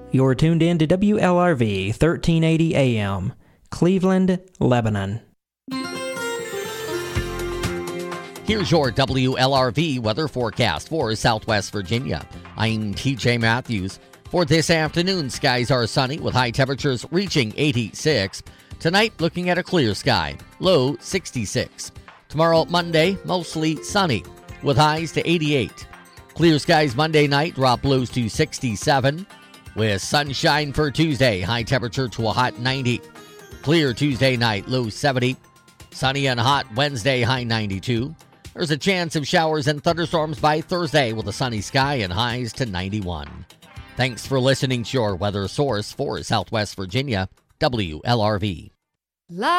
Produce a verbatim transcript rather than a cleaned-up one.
You're tuned in to W L R V thirteen eighty A M, Cleveland, Lebanon. Here's your W L R V weather forecast for Southwest Virginia. I'm T J Matthews. For this afternoon, skies are sunny with high temperatures reaching eighty-six. Tonight, looking at a clear sky, low sixty-six. Tomorrow, Monday, mostly sunny with highs to eighty-eight. Clear skies Monday night, drop lows to sixty-seven. With sunshine for Tuesday, high temperature to a hot ninety. Clear Tuesday night, low seventy. Sunny and hot Wednesday, high ninety-two. There's a chance of showers and thunderstorms by Thursday with a sunny sky and highs to ninety-one. Thanks for listening to your weather source for Southwest Virginia, W L R V.